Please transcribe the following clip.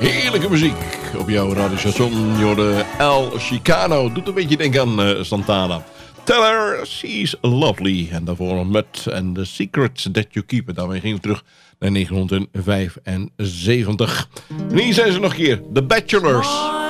Heerlijke muziek op jouw radiostation. Jorde El Chicano. Doet een beetje denken aan Santana. Tell her she's lovely. En daarvoor nog Mutt and the Secrets That You Keep. En daarmee gingen we terug naar 1975. En hier zijn ze nog een keer. The Bachelors.